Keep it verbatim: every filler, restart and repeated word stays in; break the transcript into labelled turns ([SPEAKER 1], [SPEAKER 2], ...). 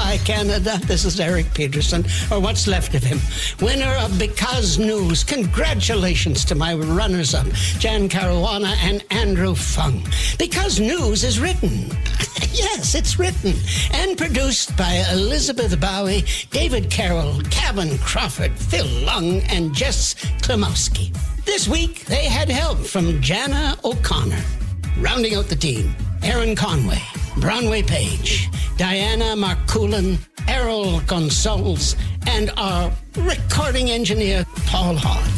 [SPEAKER 1] Hi, Canada. This is Eric Peterson, or what's left of him. Winner of Because News. Congratulations to my runners-up, Jan Caruana and Andrew Fung. Because News is written. Yes, it's written. And produced by Elizabeth Bowie, David Carroll, Kevin Crawford, Phil Lung, and Jess Klimowski. This week, they had help from Jana O'Connor. Rounding out the team, Aaron Conway, Brownway Page, Diana Marcoulin, Errol Gonsalves, and our recording engineer, Paul Hodge.